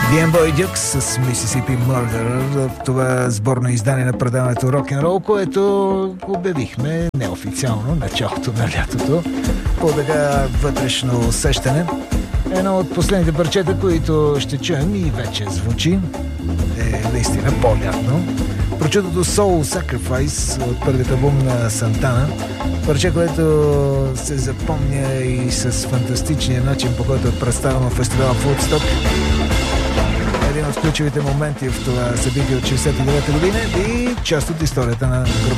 Boy Dukes с Mississippi Murder. Това сборно издание на предаването Рок-н-рол, което обявихме неофициално началото на лятото по така вътрешно усещане. Едно от последните парчета, които ще чуем и вече звучи, е наистина по-лятно. Прочутото Soul Sacrifice от първият албум на Сантана. Парче, което се запомня и с фантастичния начин, по който е представено в фестивала Woodstock. Един от ключовите моменти в това събитие от 69-та година и част от историята на групата.